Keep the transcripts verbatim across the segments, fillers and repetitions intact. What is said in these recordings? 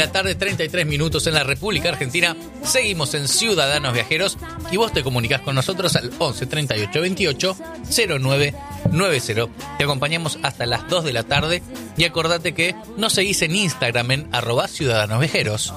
la tarde, treinta y tres minutos en la República Argentina. Seguimos en Ciudadanos Viajeros y vos te comunicás con nosotros al once treinta y ocho veintiocho cero nueve noventa. Te acompañamos hasta las dos de la tarde y acordate que nos seguís en Instagram en arroba Ciudadanos Viajeros.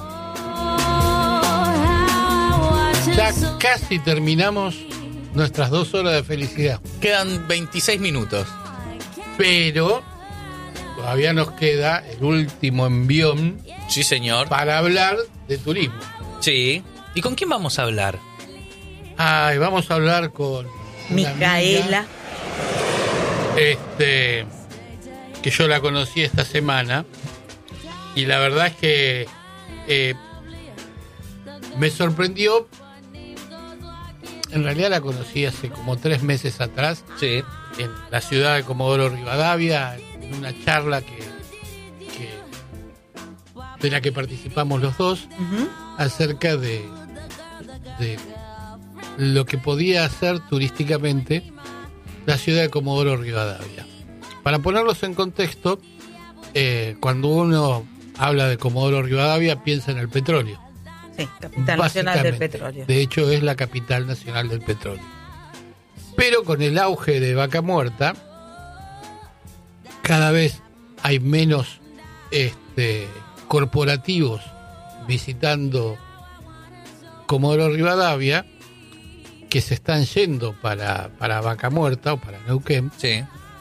Ya casi terminamos nuestras dos horas de felicidad. Quedan veintiséis minutos. Pero todavía nos queda el último envión. Sí, señor. Para hablar de turismo. Sí. ¿Y con quién vamos a hablar? Ay, vamos a hablar con Micaela. Amiga, este, que yo la conocí esta semana. Y la verdad es que eh, me sorprendió. En realidad la conocí hace como tres meses atrás. Sí. En la ciudad de Comodoro Rivadavia, en una charla que, que de la que participamos los dos, uh-huh. acerca de, de lo que podía hacer turísticamente la ciudad de Comodoro Rivadavia. Para ponerlos en contexto, eh, cuando uno habla de Comodoro Rivadavia piensa en el petróleo. Sí, capital nacional del petróleo. De hecho, es la capital nacional del petróleo. Pero con el auge de Vaca Muerta, cada vez hay menos este, corporativos visitando Comodoro Rivadavia, que se están yendo para, para Vaca Muerta o para Neuquén. Sí.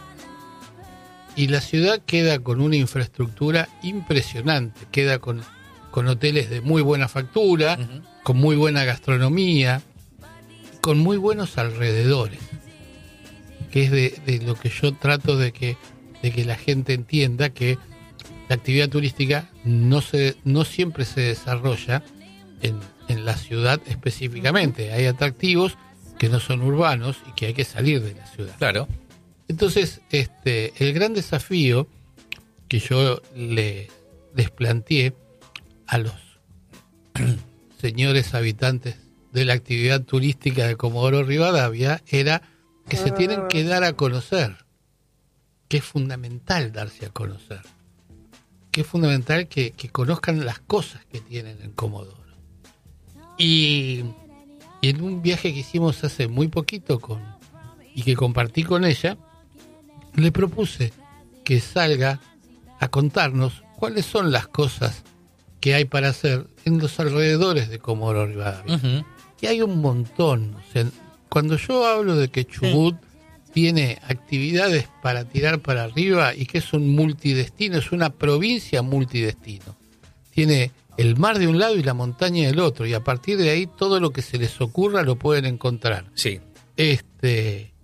Y la ciudad queda con una infraestructura impresionante, queda con, con hoteles de muy buena factura, uh-huh. con muy buena gastronomía, con muy buenos alrededores, que es de, de lo que yo trato de que, de que la gente entienda, que la actividad turística no se no siempre se desarrolla en, en la ciudad específicamente. Hay atractivos que no son urbanos y que hay que salir de la ciudad. Claro. Entonces, este, el gran desafío que yo le, les planteé a los señores habitantes de la actividad turística de Comodoro Rivadavia era que se tienen que dar a conocer, que es fundamental darse a conocer, que es fundamental que, que conozcan las cosas que tienen en Comodoro. Y, y en un viaje que hicimos hace muy poquito con, y que compartí con ella, le propuse que salga a contarnos cuáles son las cosas que hay para hacer en los alrededores de Comodoro Rivadavia. Uh-huh. Y hay un montón. O sea, cuando yo hablo de que Chubut sí. tiene actividades para tirar para arriba y que es un multidestino, es una provincia multidestino. Tiene el mar de un lado y la montaña del otro, y a partir de ahí todo lo que se les ocurra lo pueden encontrar. Sí. Este,